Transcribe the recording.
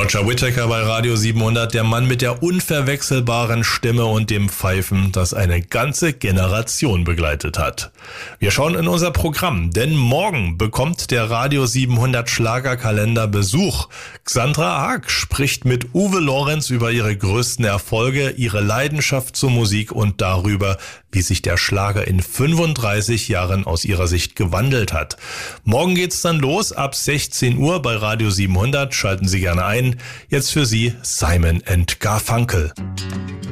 Roger Whittaker bei Radio 700, der Mann mit der unverwechselbaren Stimme und dem Pfeifen, das eine ganze Generation begleitet hat. Wir schauen in unser Programm, denn morgen bekommt der Radio 700 Schlagerkalender Besuch. Xandra Haag spricht mit Uwe Lorenz über ihre größten Erfolge, ihre Leidenschaft zur Musik und darüber, wie sich der Schlager in 35 Jahren aus ihrer Sicht gewandelt hat. Morgen geht's dann los ab 16 Uhr bei Radio 700. Schalten Sie gerne ein. Jetzt für Sie Simon & Garfunkel.